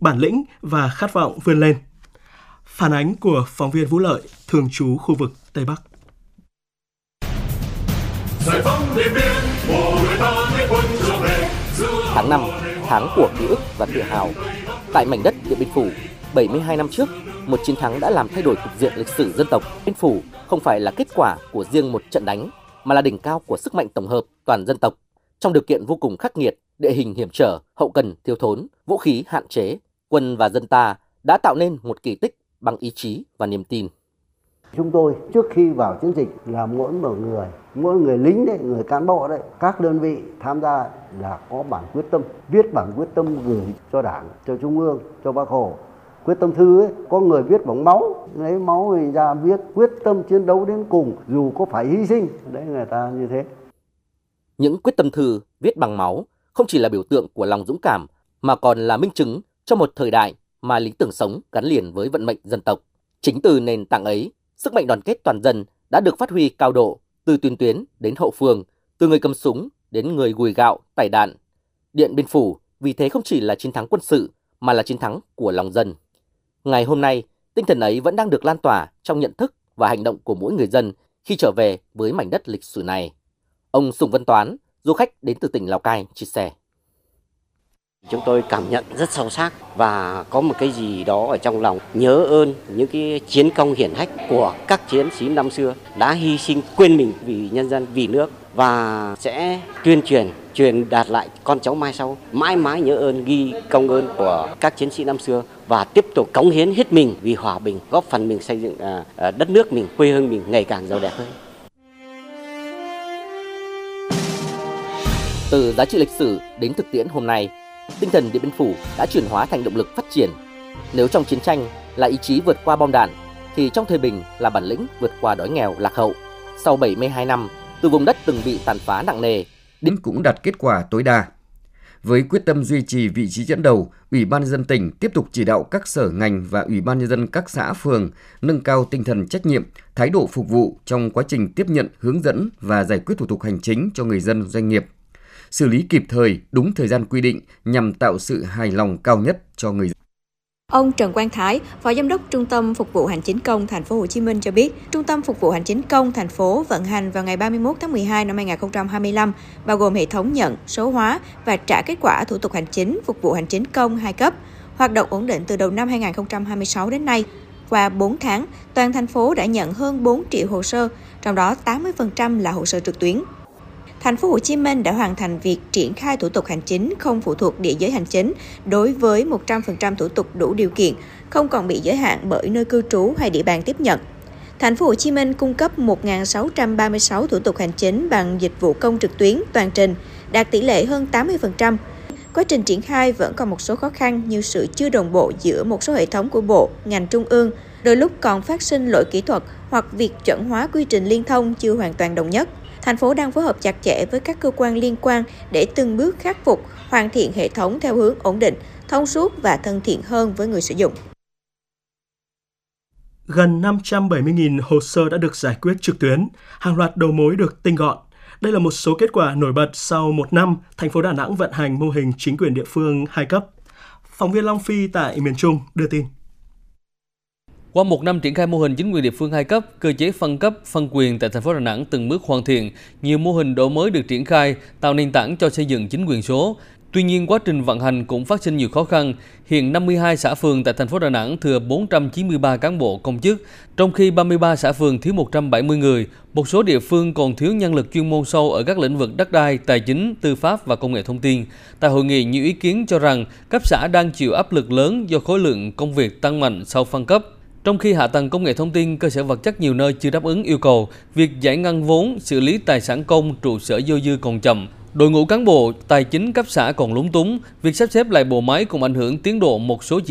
bản lĩnh và khát vọng vươn lên. Phản ánh của phóng viên Vũ Lợi, thường trú khu vực Tây Bắc. Tháng 5, tháng của ký ức và tự hào. Tại mảnh đất Điện Biên Phủ, 72 năm trước, một chiến thắng đã làm thay đổi cục diện lịch sử dân tộc. Điện Biên Phủ không phải là kết quả của riêng một trận đánh, mà là đỉnh cao của sức mạnh tổng hợp toàn dân tộc. Trong điều kiện vô cùng khắc nghiệt, địa hình hiểm trở, hậu cần thiếu thốn, vũ khí hạn chế, quân và dân ta đã tạo nên một kỳ tích bằng ý chí và niềm tin. Chúng tôi trước khi vào chiến dịch là mỗi người lính đấy, người cán bộ đấy, các đơn vị tham gia là có bản quyết tâm, viết bản quyết tâm gửi cho Đảng, cho Trung ương, cho Bác Hồ. Quyết tâm thư ấy, có người viết bằng máu, lấy máu mình ra viết quyết tâm chiến đấu đến cùng, dù có phải hy sinh, đấy người ta như thế. Những quyết tâm thư viết bằng máu không chỉ là biểu tượng của lòng dũng cảm, mà còn là minh chứng cho một thời đại mà lý tưởng sống gắn liền với vận mệnh dân tộc. Chính từ nền tảng ấy, sức mạnh đoàn kết toàn dân đã được phát huy cao độ, từ tiền tuyến đến hậu phương, từ người cầm súng đến người gùi gạo, tải đạn. Điện Biên Phủ vì thế không chỉ là chiến thắng quân sự, mà là chiến thắng của lòng dân. Ngày hôm nay, tinh thần ấy vẫn đang được lan tỏa trong nhận thức và hành động của mỗi người dân khi trở về với mảnh đất lịch sử này. Ông Sùng Văn Toán, du khách đến từ tỉnh Lào Cai, chia sẻ. Chúng tôi cảm nhận rất sâu sắc và có một cái gì đó ở trong lòng nhớ ơn những cái chiến công hiển hách của các chiến sĩ năm xưa đã hy sinh quên mình vì nhân dân, vì nước, và sẽ tuyên truyền đạt lại con cháu mai sau mãi mãi nhớ ơn, ghi công ơn của các chiến sĩ năm xưa và tiếp tục cống hiến hết mình vì hòa bình, góp phần mình xây dựng đất nước mình, quê hương mình ngày càng giàu đẹp hơn. Từ giá trị lịch sử đến thực tiễn hôm nay, tinh thần Điện Biên Phủ đã chuyển hóa thành động lực phát triển. Nếu trong chiến tranh là ý chí vượt qua bom đạn, thì trong thời bình là bản lĩnh vượt qua đói nghèo lạc hậu. Sau 72 năm, từ vùng đất từng bị tàn phá nặng nề, Điện cũng đạt kết quả tối đa. Với quyết tâm duy trì vị trí dẫn đầu, Ủy ban nhân dân tỉnh tiếp tục chỉ đạo các sở ngành và Ủy ban nhân dân các xã phường nâng cao tinh thần trách nhiệm, thái độ phục vụ trong quá trình tiếp nhận, hướng dẫn và giải quyết thủ tục hành chính cho người dân doanh nghiệp. Xử lý kịp thời, đúng thời gian quy định nhằm tạo sự hài lòng cao nhất cho người dân. Ông Trần Quang Thái, Phó Giám đốc Trung tâm Phục vụ Hành chính công Thành phố Hồ Chí Minh cho biết, Trung tâm Phục vụ Hành chính công thành phố vận hành vào ngày 31 tháng 12 năm 2025, bao gồm hệ thống nhận, số hóa và trả kết quả thủ tục hành chính phục vụ hành chính công 2 cấp, hoạt động ổn định từ đầu năm 2026 đến nay. Qua 4 tháng, toàn thành phố đã nhận hơn 4 triệu hồ sơ, trong đó 80% là hồ sơ trực tuyến. Thành phố Hồ Chí Minh đã hoàn thành việc triển khai thủ tục hành chính không phụ thuộc địa giới hành chính đối với 100% thủ tục đủ điều kiện, không còn bị giới hạn bởi nơi cư trú hay địa bàn tiếp nhận. Thành phố Hồ Chí Minh cung cấp 1.636 thủ tục hành chính bằng dịch vụ công trực tuyến toàn trình, đạt tỷ lệ hơn 80%. Quá trình triển khai vẫn còn một số khó khăn như sự chưa đồng bộ giữa một số hệ thống của bộ, ngành trung ương, đôi lúc còn phát sinh lỗi kỹ thuật hoặc việc chuẩn hóa quy trình liên thông chưa hoàn toàn đồng nhất. Thành phố đang phối hợp chặt chẽ với các cơ quan liên quan để từng bước khắc phục, hoàn thiện hệ thống theo hướng ổn định, thông suốt và thân thiện hơn với người sử dụng. Gần 570.000 hồ sơ đã được giải quyết trực tuyến, hàng loạt đầu mối được tinh gọn. Đây là một số kết quả nổi bật sau một năm thành phố Đà Nẵng vận hành mô hình chính quyền địa phương 2 cấp. Phóng viên Long Phi tại miền Trung đưa tin. Qua một năm triển khai mô hình chính quyền địa phương 2 cấp, cơ chế phân cấp, phân quyền tại thành phố Đà Nẵng từng bước hoàn thiện, nhiều mô hình đổi mới được triển khai, tạo nền tảng cho xây dựng chính quyền số. Tuy nhiên, quá trình vận hành cũng phát sinh nhiều khó khăn. Hiện 52 xã phường tại thành phố Đà Nẵng thừa 493 cán bộ công chức, trong khi 33 xã phường thiếu 170 người. Một số địa phương còn thiếu nhân lực chuyên môn sâu ở các lĩnh vực đất đai, tài chính, tư pháp và công nghệ thông tin. Tại hội nghị, nhiều ý kiến cho rằng cấp xã đang chịu áp lực lớn do khối lượng công việc tăng mạnh sau phân cấp. Trong khi hạ tầng công nghệ thông tin, cơ sở vật chất nhiều nơi chưa đáp ứng yêu cầu, việc giải ngân vốn, xử lý tài sản công, trụ sở dôi dư còn chậm. Đội ngũ cán bộ, tài chính cấp xã còn lúng túng, việc sắp xếp lại bộ máy cũng ảnh hưởng tiến độ một số chỉ